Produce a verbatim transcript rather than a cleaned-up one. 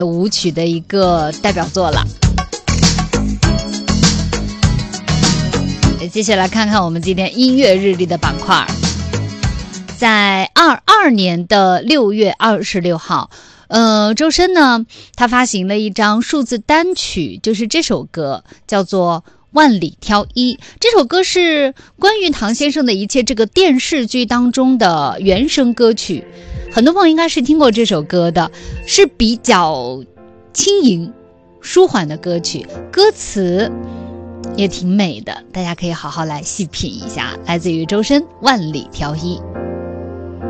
舞曲的一个代表作了。接下来看看我们今天音乐日历的板块。在二二年的六月二十六号，呃，周深呢，他发行了一张数字单曲，就是这首歌，叫做《万里挑一》。这首歌是关于唐先生的一切这个电视剧当中的原声歌曲，很多朋友应该是听过这首歌的，是比较轻盈舒缓的歌曲，歌词也挺美的，大家可以好好来细品一下，来自于周深《万里挑一》。